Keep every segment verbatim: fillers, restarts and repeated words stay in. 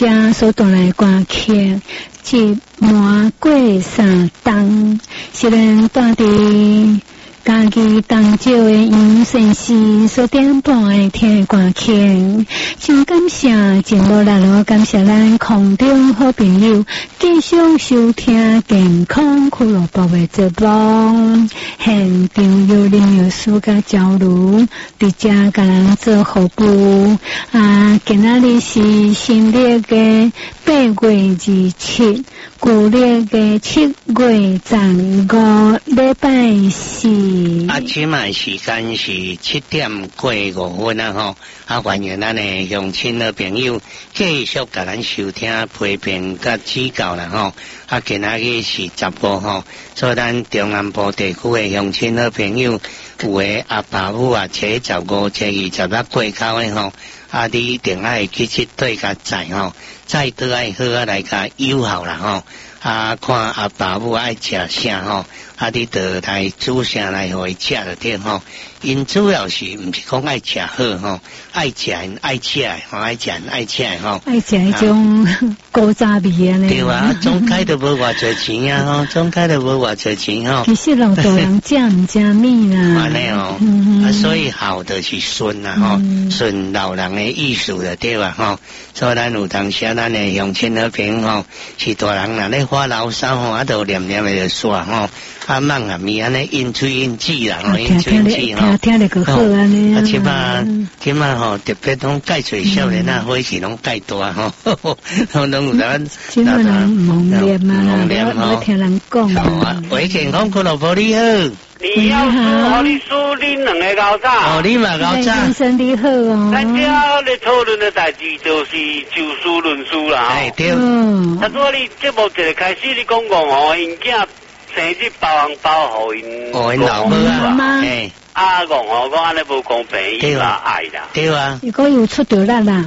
家所带来歌曲，即满过三冬，虽然带伫家己当少的杨先生所点播的听的歌曲，真感谢，真无力咯！感谢咱空中好朋友继续收听健康俱乐部的节目，现场有林有书甲交流，伫遮甲人做服务。啊，今仔日是新历的八月二七，旧历的七月十五，礼拜四。 啊，即卖时间是七点过五分啊吼！啊，欢迎咱的乡亲的朋友继续甲咱收听批评甲指教啦吼！啊，今仔日是十五吼，所以咱中南部地区的乡亲的朋友，有诶阿爸母啊，初十五、初二十六过口诶吼，啊，你一定爱去去对甲载吼，载倒爱好啊来甲友好啦吼！啊，看阿爸母爱食啥吼，啊，你就来煮啥来互伊食就对吼。因主要是毋是讲爱食好吼，爱食爱食吼，爱食爱食吼， 爱食迄种古早味啊呢。 对啊，总开都无偌侪钱啊吼，总开都无偌侪钱吼。 其实老大人食毋食米啦。 安尼哦，啊，所以好的是顺啊吼，顺老人的意思就对啊吼。所以咱有当时咱的乡亲好朋友吼，是大人若咧发牢骚吼，啊，都念念的就煞吼，啊，忙啊咪安尼应吹应挤啦，吼，应吹应挤吼。 听得个好安尼啊，即摆即摆吼，特别拢介绍少年啊，或是拢介大吼，拢有咱即摆人忘念嘛，我听人讲啊。喂，健康俱乐部你好。 你好，好，你说你两个高早。 哦，你嘛高早。 先生你好哦。 咱家咧讨论的代志就是就事论事啦。 哎对。 他说你节目一个开始你讲讲哦，因囝生日包红包互因。 哦，因老母啊。哎。 啊，讲哦，讲安尼无公平，伊嘛爱啦。 对啊。 如果有出到力啦。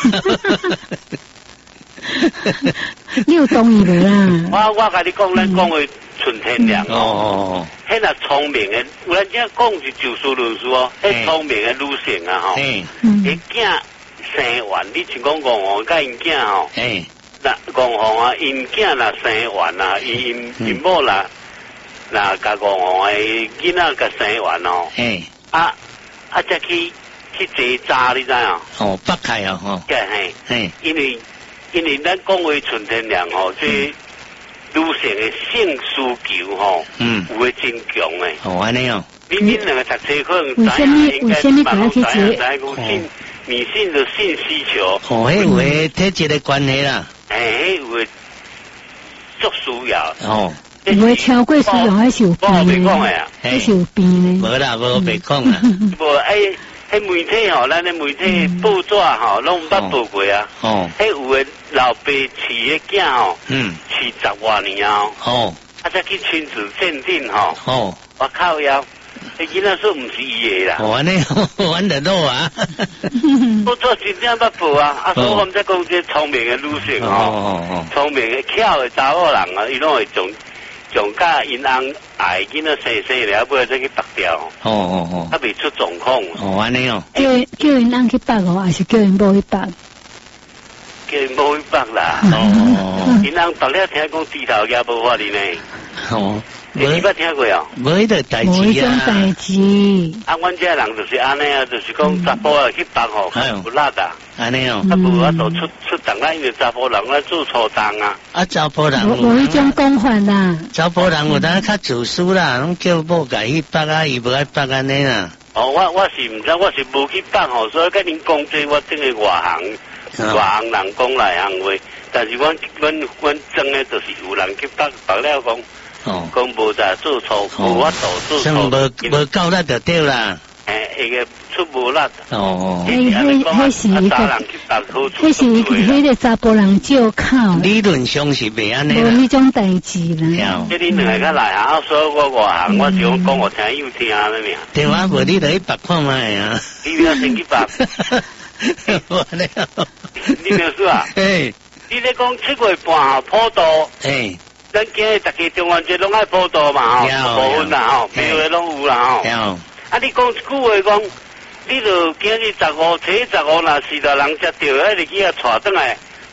你有同意无啦？ 我我甲你讲，咱讲的纯天良哦，迄若聪明的，有人家讲是就事论事哦，迄聪明的女性啊吼，伊囝生完，你像讲讲哦，甲因囝吼，那讲吼啊，因囝若生完啊，因因因某啦，那甲讲吼诶，囡仔甲生完哦，啊啊，再去去结扎，你知啊？ 哦，北开啊吼， 对嘿，嘿，因为。因为咱讲话纯天良吼，即女性的性需求吼，嗯，有诶真强诶。 哦，安尼哦。 你恁两个读册可能知影，应该蛮好知影，知有性女性的性需求。 哦，迄有诶体质的关系啦。 诶，有诶足需要。 哦。 有诶超过需要还是有病诶。我袂讲诶啊， 还是有病诶。无啦，无袂讲啦。 无诶。迄媒体吼，咱的媒体报纸吼，拢毋捌报过啊。哦。迄有诶老爸饲诶囝吼，嗯，饲十外年啊。哦。啊，再去亲自鉴定吼。哦。我靠腰，迄囡仔说毋是伊诶啦。 哦，安尼，玩得到啊。 报纸真正捌报啊，啊，所以我们在讲这聪明诶女性吼，哦哦聪明诶巧诶查某人啊，伊拢会从。上甲因翁爱囡仔生生了，尾再去拔掉。哦哦哦，啊未出状况。 哦，安尼哦。 叫叫因翁去拔哦，还是叫因某去拔？ 叫因某去拔啦。哦。因翁拔了，听讲低头也无法哩呢。哦。你捌听过啊？ 无迄个代志啊。 无迄种代志。 啊，阮这人就是安尼啊，就是讲查甫啊去拔吼，不辣的。 安尼哦。 啊，无法度出出动啊，因为查甫人咧做初当啊。 啊，查甫人无无迄种讲法啦。 查甫人有当较自私啦，拢叫某家去拔啊，伊无爱拔安尼啦。 哦，我我是毋知，我是无去拔吼，所以甲恁讲这我等于外行外行人讲内行话，但是阮阮阮真诶就是有人去拔拔了讲。哦，讲无在做错，无法度做错， 无无够力就对啦。 诶，那个出无力。哦， 迄迄迄是一个，迄是迄个查甫人借口。 理论上是袂安尼啦。无迄种代志啦。 即恁两个较内行，所以我外行，我是讲讲我听有听安尼尔。 对啊，无你来拔看卖啊。 你要先去拔。 我了。 你没有说啊？诶，你咧讲七月半吼普渡。诶。咱今日大家中元节拢爱普渡嘛吼，部分啦吼，庙诶拢有啦吼。啊，你讲一句话讲，你就今日十五、初十五若是着人接到，迄日去啊带转来，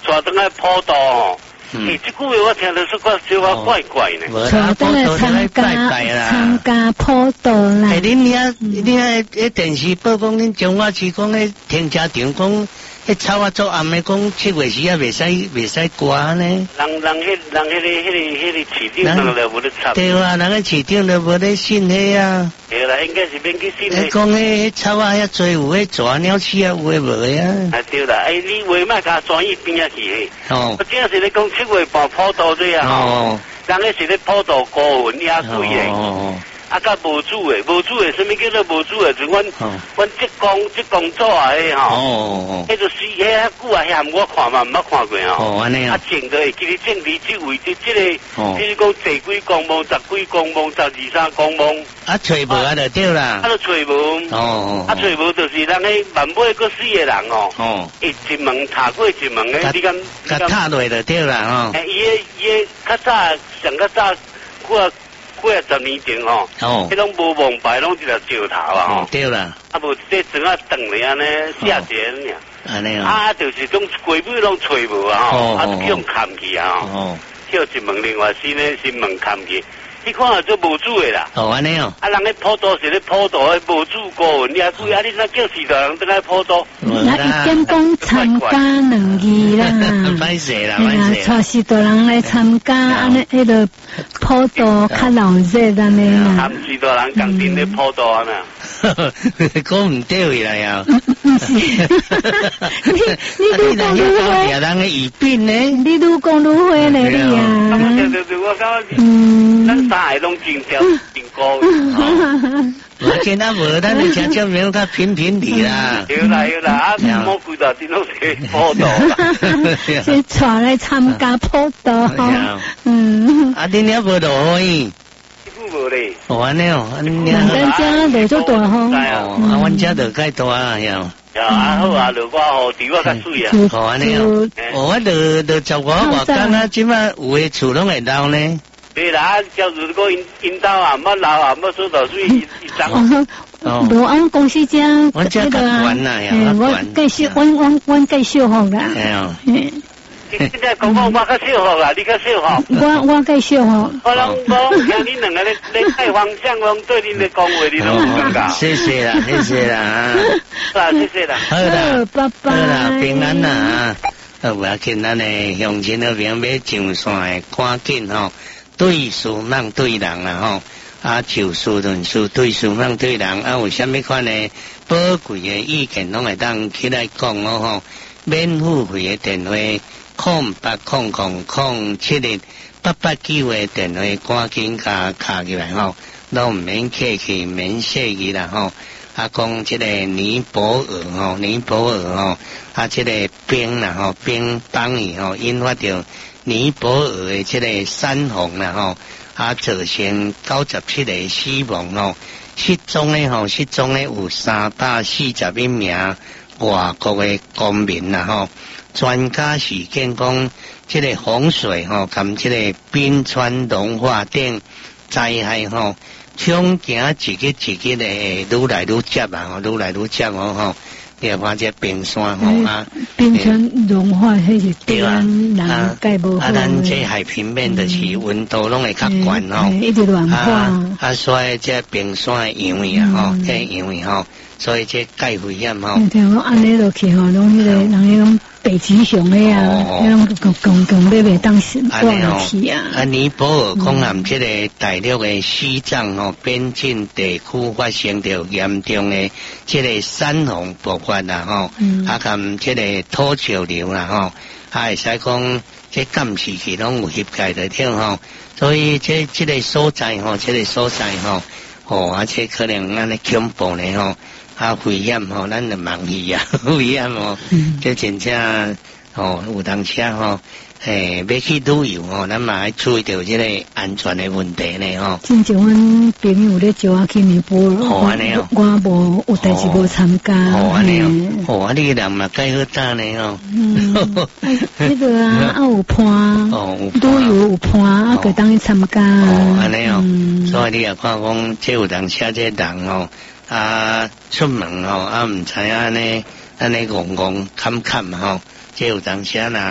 带登来普渡吼。诶，这句话我听到是怪小可怪怪呢。 带登来参加参加普渡啦。 诶，恁遐恁遐迄电视报讲，恁中华市讲迄停车场讲。迄草啊做暗的讲七月时啊，袂使袂使刮呢。 人人迄人迄个迄个迄个市长人就无咧插。 对啊，人个市长就无咧信迄啊。 对啦，应该是免去信。 你讲迄草啊遐做有迄蛇鸟鼠啊有诶无诶啊？ 啊对啦，诶你话莫甲转移边啊去迄。 哦。 我正是咧讲七月办普渡这啊。哦。人个是咧普渡高文遐贵诶。哦。啊，甲无主诶，无主诶，什么叫做无主诶？就阮，阮职工职工组啊，迄吼，哦，迄就是迄遐久啊，遐我看嘛，毋捌看过吼。哦，安尼啊。啊，种个会记咧种伫即位，即即个，比如讲十几公亩、十几公亩、十二三公亩。啊， 找无啊，就对啦。 啊，就找无。哦。啊，找无就是咱迄万尾个四个人哦。哦。一一门踏过一门诶，你敢？ 甲踏落就对啦，吼。 诶，伊个伊个较早上较早，我。过啊十年前吼，迄种无王牌，拢一条石头啊吼。对啦。啊无这整啊断咧安尼下节尔。安尼啊。啊，就是种龟尾拢找无啊吼，啊去用砍去啊吼。叫一门另外新咧新门砍去，你看啊做无主诶啦。哦，安尼哦。啊，人咧普渡是咧普渡诶无主顾问，你啊贵啊，你哪叫四大人登来普渡？ 那一点讲参加两字啦。 歹势啦， 歹势。带四大人来参加，安尼迄个普渡较闹热安尼啦。 他们四大人共阵咧普渡安尼。 讲唔对啦呀。 唔是。你你愈讲愈会。 人嘅语病呢？ 你愈讲愈会咧你啊。 对对对，我感觉。嗯。咱三个拢真调真高。 我见啊无，咱你听证明较平平地啦。 有啦有啦，啊，莫几大点拢是普渡啦。 是带来参加普渡。嗯。 啊，恁遐无落雨。 无咧。 哦，安尼哦，安尼。 咱家落咗大风。 哦，啊，阮家落介大啊，呀。 啊好啊，落我雨地我较水啊。 哦，安尼哦。哦，我落落十外外工啊，即摆有诶厝拢会漏呢。 对啦，叫如果因因兜啊，莫流啊，莫收到水一一张。 哦，无俺公司家那个啊， 我介绍，阮阮阮介绍好啦。 系啊。 现在讲讲我较少好啦，你较少好。 我我介绍好。 我拢讲听恁两个咧咧带方向，拢对恁咧讲话，你拢唔讲。 谢谢啦，谢谢啦。 好啦，谢谢啦。 好啦， 拜拜。 好啦，平安啦。啊，我要见咱诶乡亲那边要上山诶，赶紧吼。对事莫对人啦吼，啊就事论事，对事莫对人，啊有啥物款呢？宝贵的意见拢会当起来讲哦吼，免付费的电话，空八空空空七零八八九的电话，赶紧甲卡起来吼，拢唔免客气，免客气啦吼。啊，讲即个尼泊尔吼，尼泊尔吼，啊即个冰啦吼，冰邦伊吼，引发着。尼泊尔的这个山洪啦吼，啊造成九十七个死亡吼，失踪的吼，失踪的有三百四十一名外国的公民啦吼。专家是见讲，这个洪水吼，含这个冰川融化等灾害吼，冲行一级一级的愈来愈接啊吼，愈来愈接哦吼。你看这冰山吼啊， 冰川融化迄是对咱人介无好。 啊，咱这海平面就是温度拢会较悬吼， 一直暖化。 啊，所以这冰山因为啊吼，这因为吼，所以这介危险吼。 对，我安尼落去吼，拢迄个人迄种北极熊的啊，迄种公公公要袂当挂落去啊。 啊，尼泊尔讲含这个大陆的西藏吼边境地区发生着严重的这个山洪爆发啦吼，啊含这个土石流啦吼，啊会使讲这监视器拢有翕介在听吼，所以这这个所在吼，这个所在吼，哦，而且可能安尼恐怖呢吼。啊，危险吼，咱就忙去啊，危险哦，这真正哦，有当时吼，诶，要去旅游吼，咱嘛要注意到这个安全的问题呢吼。 真像阮朋友咧招我去尼泊尔， 我我无有代志无参加。 哦，安尼哦，哦，啊，你人嘛介好打呢吼。 嗯，迄个啊，啊有伴，哦，旅游有伴，啊，可当去参加。 哦，安尼哦，所以你也看讲，这有当时这人哦。啊，出门吼，啊，唔知安尼安尼戆戆坎坎吼，即有当时啊，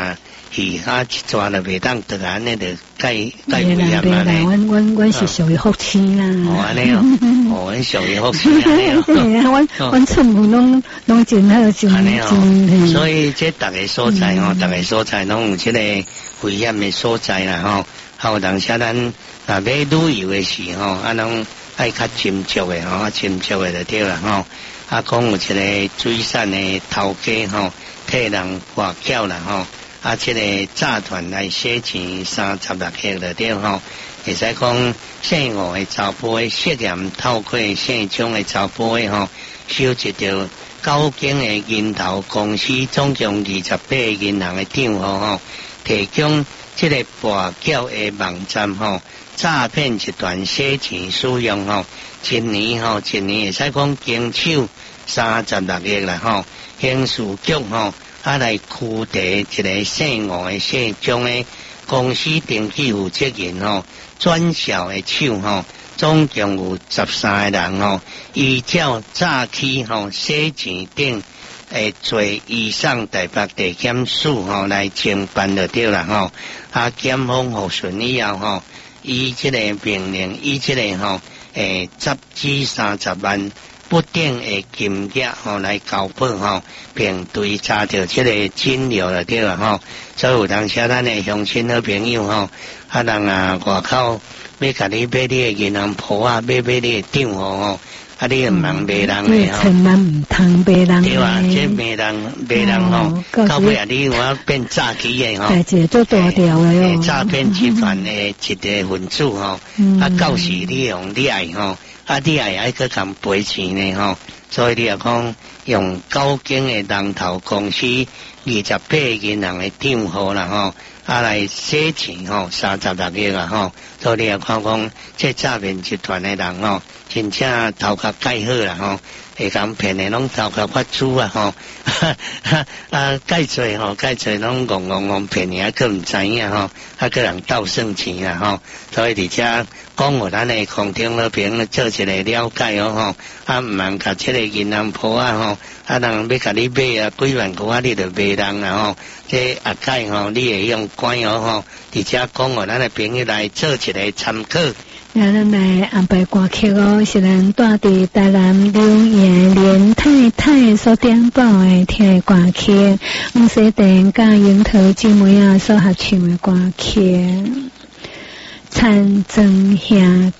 鱼啊一抓了袂当得安尼就介介危险啊咧。阮阮阮是属于福星啦。 哦安尼哦，哦阮属于福星安尼哦。 对啊，阮阮厝母拢拢真好，真真。 所以这逐个所在吼，逐个所在拢有即个危险的所在啦吼。还有当时咱若要旅游的时吼，啊拢爱较斟酌的吼，斟酌的就对啦吼。啊，讲有一个水产的头家吼，替人挂缴啦吼。啊，这个诈团来洗钱三十六亿就对吼。会使讲姓吴的查甫的涉嫌透过姓张的查甫的吼，收集到九间的银头公司，总共二十八个银行的账户吼，提供这个挂缴的网站吼，诈骗集团洗钱使用吼，一年吼一年会使讲经手三十六亿啦吼，刑事局吼啊来驱提一个姓吴的姓张的公司登记负责人吼。转销的手吼，总共有十三个人吼，依照诈欺吼、洗钱等诶罪以上台北地检署吼来侦办就对啦吼。啊，检方核准以后吼，以这个命令，以这个吼诶集资三十万不等的金额吼来交保吼，并对查到这个金流就对啦吼。所以有当时咱的乡亲好朋友吼。啊，人啊，外口要甲你买你的银行簿啊，买买你的账户吼，啊，你唔通卖人的吼， 千万唔通卖人的。 对啊，这卖人卖人吼，到尾啊，你有要变诈欺的吼， 代志做大条的哦。 诈骗集团的一个分子吼，啊，到时你用你爱吼，啊，你爱爱去共赔钱的吼，所以你也讲用九间的龙头公司二十八银行的账户啦吼。啊来洗钱吼，三十六亿啊吼，所以你也看讲，这诈骗集团的人吼，真正头壳介好啦吼，会讲骗的拢头壳发粗啊吼，啊介侪吼，介侪拢戆戆戆骗你，啊佫唔知影吼，啊佫人斗算钱啊吼，所以伫遮讲有咱的空中好朋友做一个了解哦吼，啊唔通甲这个银行铺啊吼，啊人要甲你买啊几万块啊，你就卖人啊吼。这阿盖吼，你会用管哦吼，而且讲哦，咱的朋友来做一个参考。 那咱来安排歌曲哦，是咱住伫台南柳岩连太太所点播的听的歌曲，黄世典甲樱桃姊妹啊所合唱的歌曲，参庄兄。